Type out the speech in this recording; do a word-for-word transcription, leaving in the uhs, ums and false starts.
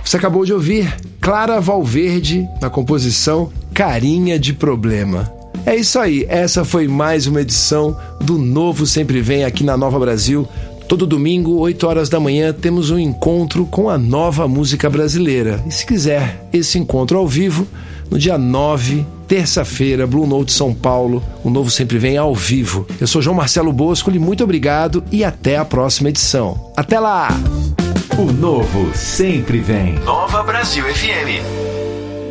Você acabou de ouvir Clara Valverde na composição Carinha de Problema. É isso aí, essa foi mais uma edição do Novo Sempre Vem aqui na Nova Brasil. Todo domingo, oito horas da manhã, temos um encontro com a nova música brasileira. E se quiser esse encontro ao vivo, no dia nove, terça-feira, Blue Note São Paulo, o Novo Sempre Vem ao vivo. Eu sou João Marcelo Boscoli, muito obrigado e até a próxima edição. Até lá! O Novo Sempre Vem. Nova Brasil F M.